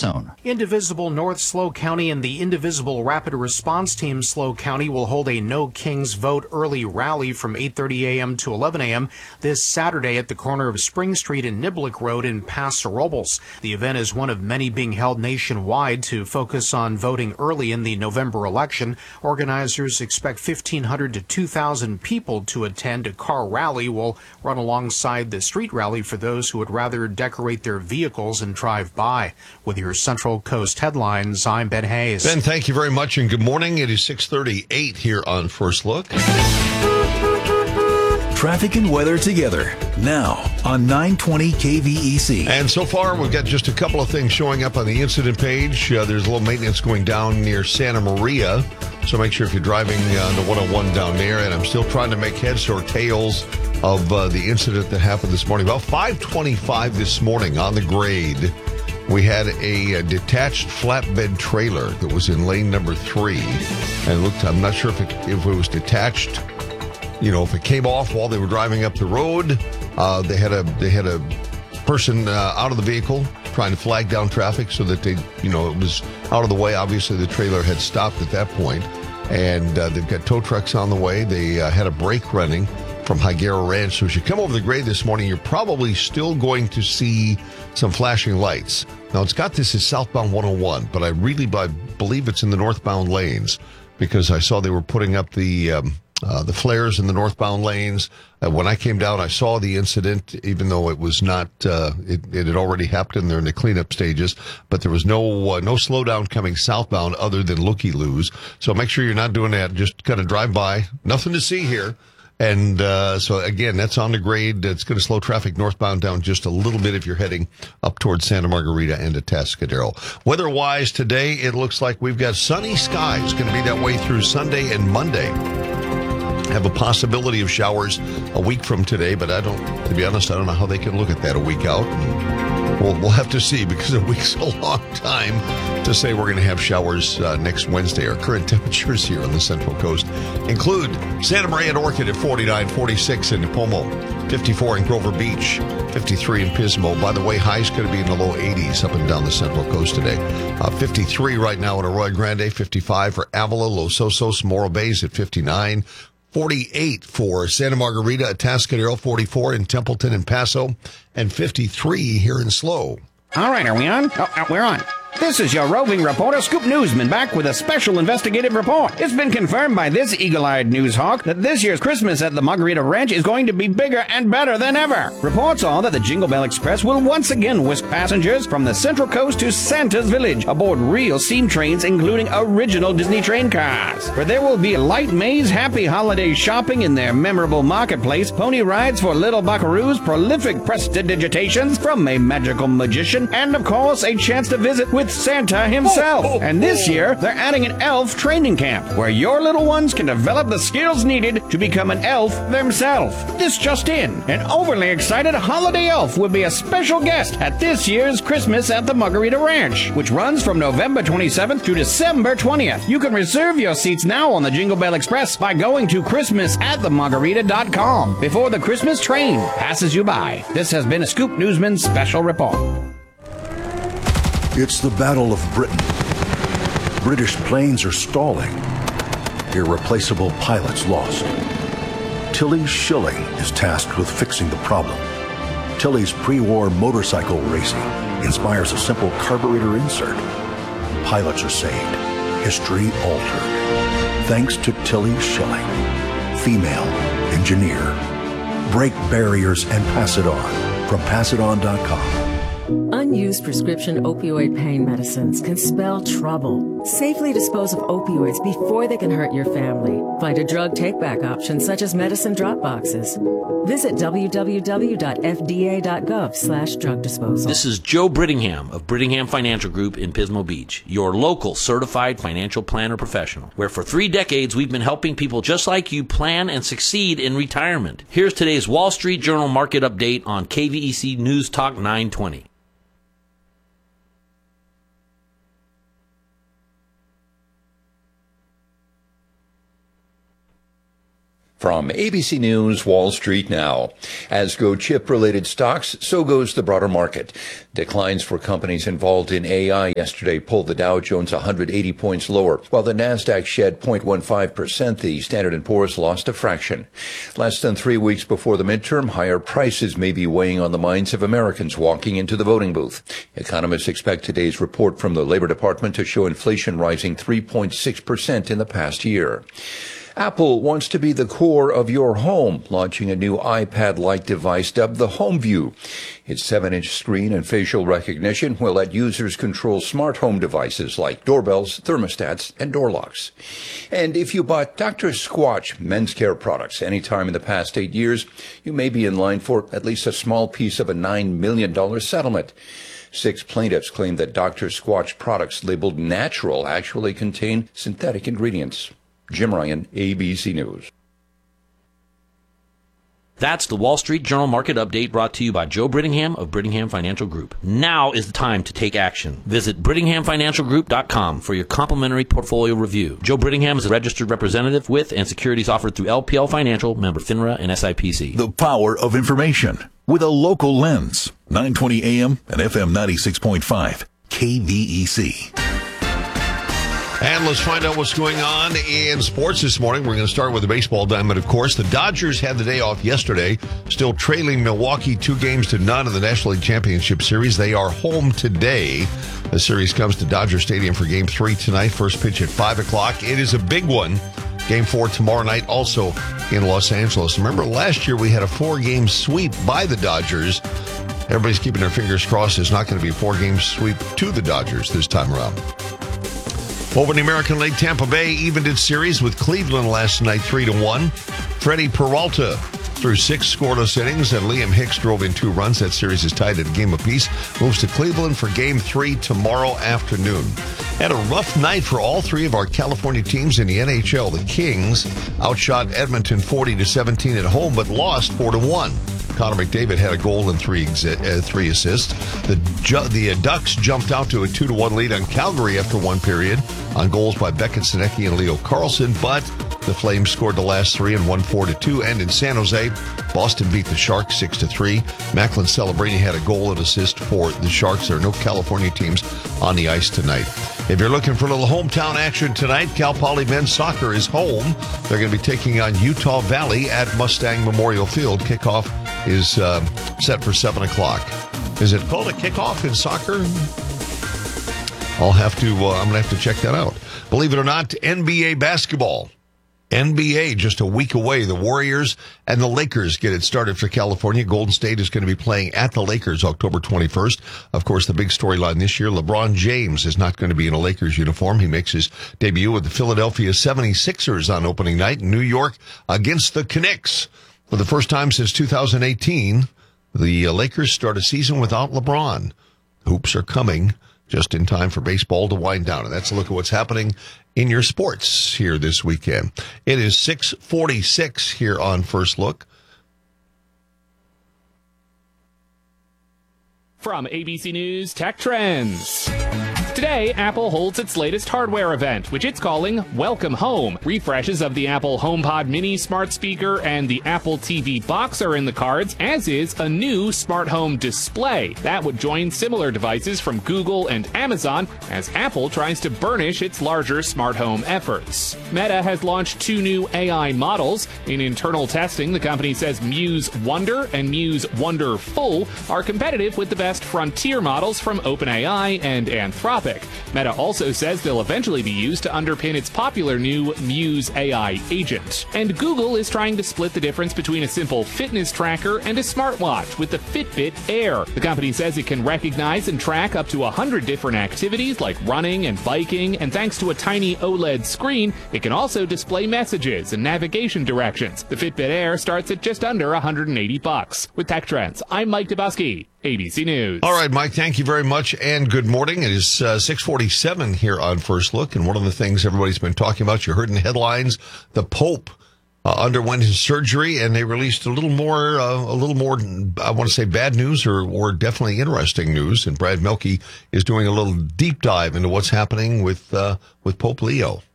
zone. Indivisible North SLO County and the Indivisible Rapid Response Team SLO County will hold a No Kings Vote early rally from 8:30 a.m. to 11 a.m. this Saturday at the corner of Spring Street and Niblick Road in Paso Robles. The event is one of many being held nationwide to focus on voting early in the November election. Organizers expect 1,500 to 2,000 people to attend. A car rally will run alongside the street rally for those who would rather decorate their vehicles and drive by. With your Central Coast headlines, I'm Ben Hayes. Ben, thank you very much, and good morning. It is 6:38 here on First Look. Traffic and weather together now on 920 KVEC. And so far, we've got just a couple of things showing up on the incident page. There's a little maintenance going down near Santa Maria, so make sure if you're driving on the 101 down there. And I'm still trying to make heads or tails of the incident that happened this morning. About 5:25 this morning on the grade, we had a detached flatbed trailer that was in lane number 3. And looked, I'm not sure if it was detached. You know, if it came off while they were driving up the road. They had a person out of the vehicle trying to flag down traffic so that it was out of the way. Obviously, the trailer had stopped at that point, and they've got tow trucks on the way. They had a brake running from Higuera Ranch. So as you come over the grade this morning, you're probably still going to see some flashing lights. Now, it's got this as southbound 101, but I believe it's in the northbound lanes because I saw they were putting up the flares in the northbound lanes. When I came down, I saw the incident, even though it was not, it had already happened. They're in the cleanup stages, but there was no slowdown coming southbound other than looky-loos. So make sure you're not doing that. Just kind of drive by. Nothing to see here. And so, again, that's on the grade. It's going to slow traffic northbound down just a little bit if you're heading up towards Santa Margarita and Atascadero. Weather-wise, today, it looks like we've got sunny skies. Going to be that way through Sunday and Monday. Have a possibility of showers a week from today, but to be honest, I don't know how they can look at that a week out. We'll have to see because a week's a long time to say we're going to have showers next Wednesday. Our current temperatures here on the Central Coast include Santa Maria and Orchid at 49, 46 in Nipomo, 54 in Grover Beach, 53 in Pismo. By the way, high's going to be in the low 80s up and down the Central Coast today. 53 right now in Arroyo Grande, 55 for Avila, Los Osos, Morro Bay's at 59. 48 for Santa Margarita, Atascadero, 44 in Templeton and Paso, and 53 here in SLO. All right, are we on? Oh, we're on. This is your roving reporter, Scoop Newsman, back with a special investigative report. It's been confirmed by this eagle-eyed news hawk that this year's Christmas at the Margarita Ranch is going to be bigger and better than ever. Reports are that the Jingle Bell Express will once again whisk passengers from the Central Coast to Santa's Village aboard real steam trains, including original Disney train cars. Where there will be light maze, happy holiday shopping in their memorable marketplace, pony rides for little buckaroos, prolific prestidigitations from a magical magician, and of course a chance to visit with Santa himself. And this year, they're adding an elf training camp where your little ones can develop the skills needed to become an elf themselves. This just in, an overly excited holiday elf will be a special guest at this year's Christmas at the Margarita Ranch, which runs from November 27th to December 20th. You can reserve your seats now on the Jingle Bell Express by going to christmasatthemargarita.com before the Christmas train passes you by. This has been a Scoop Newsman special report. It's the Battle of Britain. British planes are stalling. Irreplaceable pilots lost. Tilly Schilling is tasked with fixing the problem. Tilly's pre-war motorcycle racing inspires a simple carburetor insert. Pilots are saved. History altered. Thanks to Tilly Schilling. Female engineer. Break barriers and pass it on. From PassItOn.com. Unused prescription opioid pain medicines can spell trouble. Safely dispose of opioids before they can hurt your family. Find a drug take-back option such as medicine drop boxes. Visit www.fda.gov/drug disposal. This is Joe Brittingham of Brittingham Financial Group in Pismo Beach, your local certified financial planner professional, where for 3 decades we've been helping people just like you plan and succeed in retirement. Here's today's Wall Street Journal market update on KVEC News Talk 920. From ABC News, Wall Street now. As go chip-related stocks, so goes the broader market. Declines for companies involved in AI yesterday pulled the Dow Jones 180 points lower, while the Nasdaq shed 0.15%. The Standard & Poor's lost a fraction. Less than 3 weeks before the midterm, higher prices may be weighing on the minds of Americans walking into the voting booth. Economists expect today's report from the Labor Department to show inflation rising 3.6% in the past year. Apple wants to be the core of your home, launching a new iPad-like device dubbed the HomeView. Its 7-inch screen and facial recognition will let users control smart home devices like doorbells, thermostats, and door locks. And if you bought Dr. Squatch men's care products anytime in the past 8 years, you may be in line for at least a small piece of a $9 million settlement. 6 plaintiffs claim that Dr. Squatch products labeled natural actually contain synthetic ingredients. Jim Ryan, ABC News. That's the Wall Street Journal Market Update brought to you by Joe Brittingham of Brittingham Financial Group. Now is the time to take action. Visit BrittinghamFinancialGroup.com for your complimentary portfolio review. Joe Brittingham is a registered representative with and securities offered through LPL Financial, member FINRA and SIPC. The power of information with a local lens. 920 AM and FM 96.5. KVEC. And let's find out what's going on in sports this morning. We're going to start with the baseball diamond, of course. The Dodgers had the day off yesterday, still trailing Milwaukee 2-0 in the National League Championship Series. They are home today. The series comes to Dodger Stadium for Game 3 tonight. First pitch at 5 o'clock. It is a big one. Game 4 tomorrow night, also in Los Angeles. Remember, last year we had a 4-game sweep by the Dodgers. Everybody's keeping their fingers crossed. It's not going to be a 4-game sweep to the Dodgers this time around. Over in the American League, Tampa Bay evened its series with Cleveland last night 3-1. Freddie Peralta threw 6 scoreless innings, and Liam Hicks drove in 2 runs. That series is tied at a game apiece. Moves to Cleveland for Game 3 tomorrow afternoon. Had a rough night for all 3 of our California teams in the NHL. The Kings outshot Edmonton 40-17 at home, but lost 4-1. Connor McDavid had a goal and 3 assists. The Ducks jumped out to a 2-1 lead on Calgary after one period on goals by Beckett Sinecki and Leo Carlson, but the Flames scored the last 3 and won 4-2. And in San Jose, Boston beat the Sharks 6-3. Macklin Celebrini had a goal and assist for the Sharks. There are no California teams on the ice tonight. If you're looking for a little hometown action tonight, Cal Poly men's soccer is home. They're going to be taking on Utah Valley at Mustang Memorial Field. Kickoff is set for 7 o'clock. Is it called a kickoff in soccer? I'm going to have to check that out. Believe it or not, NBA basketball. NBA just a week away. The Warriors and the Lakers get it started for California. Golden State is going to be playing at the Lakers October 21st. Of course, the big storyline this year, LeBron James is not going to be in a Lakers uniform. He makes his debut with the Philadelphia 76ers on opening night in New York against the Knicks. For the first time since 2018, the Lakers start a season without LeBron. Hoops are coming just in time for baseball to wind down. And that's a look at what's happening in your sports here this weekend. It is 6:46 here on First Look. From ABC News Tech Trends. Today, Apple holds its latest hardware event, which it's calling Welcome Home. Refreshes of the Apple HomePod Mini smart speaker and the Apple TV box are in the cards, as is a new smart home display. That would join similar devices from Google and Amazon as Apple tries to burnish its larger smart home efforts. Meta has launched 2 new AI models. In internal testing, the company says Muse Wonder and Muse Wonderful are competitive with the best frontier models from OpenAI and Anthropic. Meta also says they'll eventually be used to underpin its popular new Muse AI agent. And Google is trying to split the difference between a simple fitness tracker and a smartwatch with the Fitbit Air. The company says it can recognize and track up to 100 different activities like running and biking, and thanks to a tiny OLED screen, it can also display messages and navigation directions. The Fitbit Air starts at just under $180. With Tech Trends, I'm Mike Dubusky, ABC News. All right, Mike, thank you very much, and good morning. It is 6:47 here on First Look, and one of the things everybody's been talking about, you heard in the headlines, the Pope underwent his surgery, and they released a little more, I want to say bad news or definitely interesting news, and Brad Melke is doing a little deep dive into what's happening with Pope Leo.